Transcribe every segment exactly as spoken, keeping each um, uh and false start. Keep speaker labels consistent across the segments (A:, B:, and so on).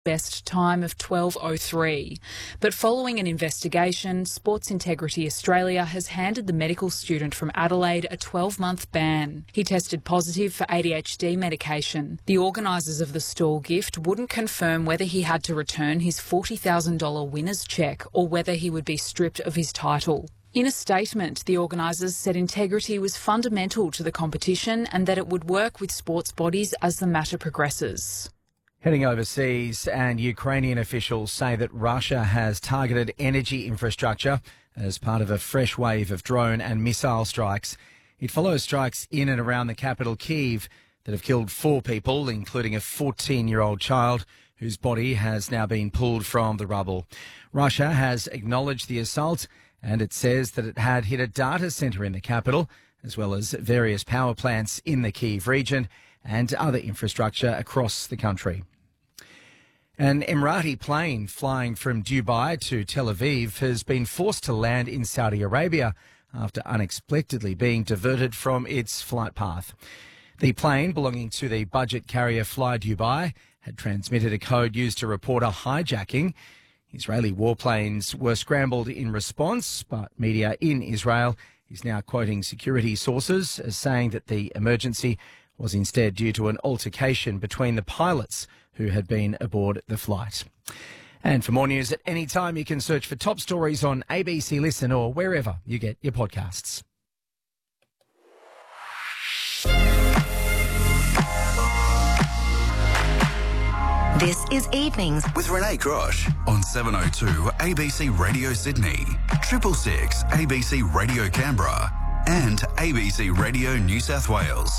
A: best time of twelve oh three. But following an investigation, Sports Integrity Australia has handed the medical student from Adelaide a twelve-month ban. He tested positive for A D H D medication. The organisers of the stall gift wouldn't confirm whether he had to return his forty thousand dollars winner's cheque or whether he would be stripped of his title. In a statement, the organisers said integrity was fundamental to the competition and that it would work with sports bodies as the matter progresses.
B: Heading overseas, and Ukrainian officials say that Russia has targeted energy infrastructure as part of a fresh wave of drone and missile strikes. It follows strikes in and around the capital, Kyiv, that have killed four people, including a fourteen-year-old child whose body has now been pulled from the rubble. Russia has acknowledged the assault, and it says that it had hit a data centre in the capital, as well as various power plants in the Kyiv region and other infrastructure across the country. An Emirati plane flying from Dubai to Tel Aviv has been forced to land in Saudi Arabia after unexpectedly being diverted from its flight path. The plane, belonging to the budget carrier Fly Dubai, had transmitted a code used to report a hijacking. Israeli warplanes were scrambled in response, but media in Israel is now quoting security sources as saying that the emergency was instead due to an altercation between the pilots who had been aboard the flight. And for more news at any time, you can search for Top Stories on A B C Listen or wherever you get your podcasts.
C: This is Evenings
D: with Renee Crosh on seven oh two A B C Radio Sydney, Triple Six A B C Radio Canberra and A B C Radio New South Wales.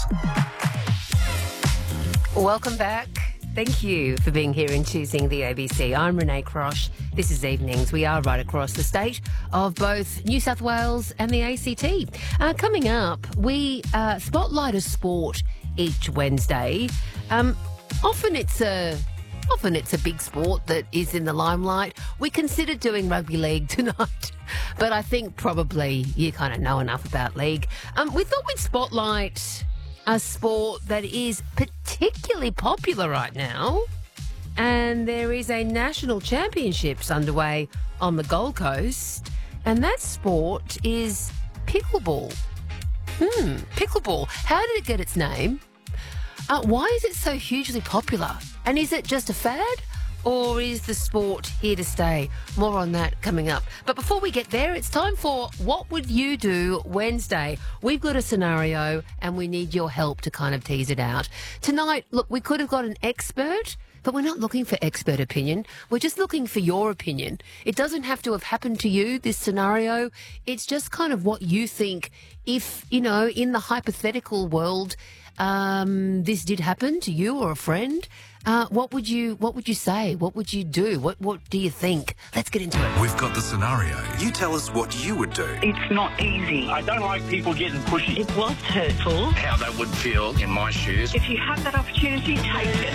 E: Welcome back. Thank you for being here and choosing the A B C. I'm Renee Crosh. This is Evenings. We are right across the state of both New South Wales and the A C T. Uh, coming up, we uh, spotlight a sport each Wednesday. Um, often it's a... Often it's a big sport that is in the limelight. We considered doing rugby league tonight, but I think probably you kind of know enough about league. Um, we thought we'd spotlight a sport that is particularly popular right now, and there is a national championships underway on the Gold Coast, and that sport is pickleball. Hmm, pickleball. How did it get its name? Uh, why is it so hugely popular? And is it just a fad, or is the sport here to stay? More on that coming up. But before we get there, it's time for What Would You Do Wednesday. We've got a scenario and we need your help to kind of tease it out. Tonight, look, we could have got an expert, but we're not looking for expert opinion. We're just looking for your opinion. It doesn't have to have happened to you, this scenario. It's just kind of what you think if, you know, in the hypothetical world, um, this did happen to you or a friend. Uh, what would you What would you say? What would you do? What What do you think? Let's get into it.
D: We've got the scenario. You tell us what you would do.
F: It's not easy.
G: I don't like people getting pushy.
F: It was hurtful.
G: How they would feel in my shoes.
F: If you have that opportunity, take it.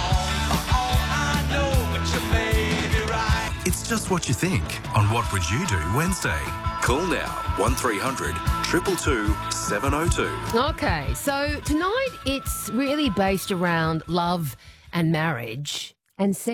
D: It's just what you think on What Would You Do Wednesday. Call now, one three hundred two two two seven oh two.
E: Okay, so tonight it's really based around love and marriage and sex.